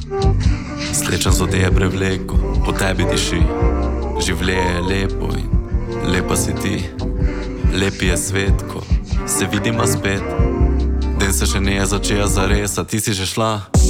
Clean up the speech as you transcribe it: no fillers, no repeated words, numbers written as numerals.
Slečen so te je prevleko, po tebi diši. Življenje je lepo in lepa si ti. Lepi je svet, ko se vidimo spet. Den se še ne je začel zares, a ti si že šla.